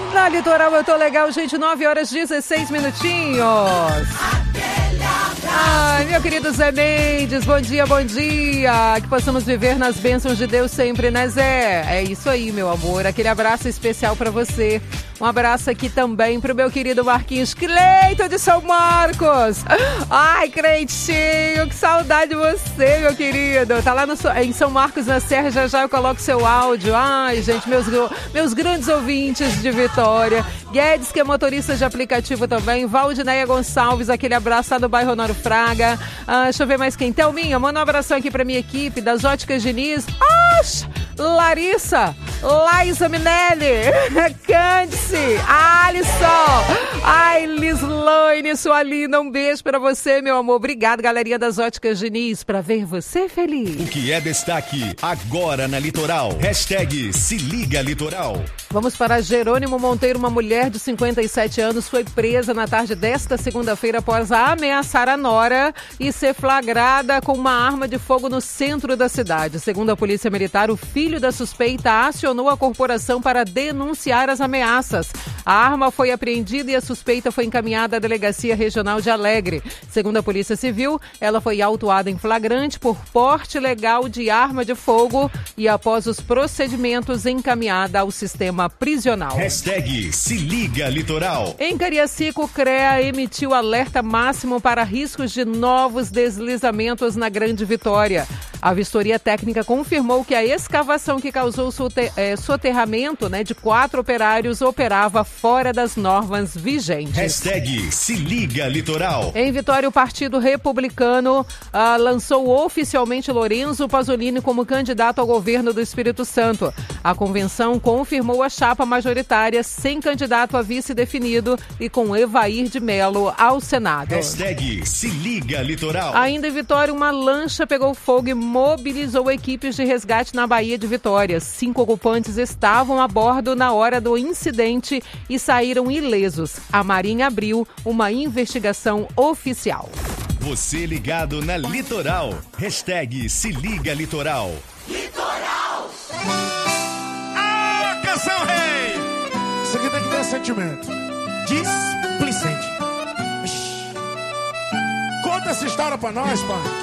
Na Litoral eu tô legal, gente, 9h16. Ai, meu querido Zé Mendes, bom dia, bom dia. Que possamos viver nas bênçãos de Deus sempre, né, Zé? É isso aí, meu amor. Aquele abraço especial pra você. Um abraço aqui também pro meu querido Marquinhos Cleito de São Marcos. Ai, Cleitinho, que saudade de você, meu querido. Tá lá em São Marcos, na Serra, já eu coloco seu áudio. Ai, gente, meus grandes ouvintes de Vitória. Guedes, que é motorista de aplicativo também. Valdineia Gonçalves, aquele abraço lá do bairro Honório Fraga. Deixa eu ver mais quem. Thelminha, manda um abração aqui pra minha equipe das Óticas Diniz. Larissa, Laísa Minelli, Cândice, Alisson, ai, Lislaine, sua linda, um beijo pra você, meu amor. Obrigado, galerinha das Óticas Diniz, pra ver você feliz. O que é destaque agora na Litoral? Hashtag Se Liga Litoral. Vamos para Jerônimo Monteiro. Uma mulher de 57 anos foi presa na tarde desta segunda-feira após ameaçar a nora e ser flagrada com uma arma de fogo no centro da cidade. Segundo a Polícia Militar, o filho da suspeita acionou a corporação para denunciar as ameaças. A arma foi apreendida e a suspeita foi encaminhada à Delegacia Regional de Alegre. Segundo a Polícia Civil, ela foi autuada em flagrante por porte ilegal de arma de fogo e, após os procedimentos, encaminhada ao sistema prisional. Hashtag Se Liga Litoral. Em Cariacica, o CREA emitiu alerta máximo para riscos de novos deslizamentos na Grande Vitória. A vistoria técnica confirmou que a escavação que causou soterramento de 4 operários operava fora das normas vigentes. Hashtag Se Liga Litoral. Em Vitória, o Partido Republicano lançou oficialmente Lorenzo Pasolini como candidato ao governo do Espírito Santo. A convenção confirmou a chapa majoritária sem candidato a vice definido e com Evair de Mello ao Senado. Hashtag Se Liga Litoral. Ainda em Vitória, uma lancha pegou fogo e mobilizou equipes de resgate na Baía de Vitória. 5 ocupantes estavam a bordo na hora do incidente e saíram ilesos. A Marinha abriu uma investigação oficial. Você ligado na Litoral. Hashtag Se Liga Litoral. Litoral! Ah, canção rei! Isso aqui tem que ter sentimento. Displicente. Conta essa história pra nós, pai.